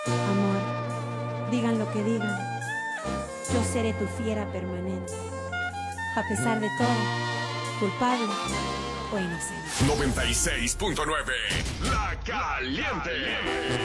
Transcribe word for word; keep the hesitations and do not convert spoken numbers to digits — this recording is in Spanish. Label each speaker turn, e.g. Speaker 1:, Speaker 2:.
Speaker 1: Amor, digan lo que digan, yo seré tu fiera permanente. A pesar de todo, culpable o inocente.
Speaker 2: noventa y seis punto nueve La Caliente.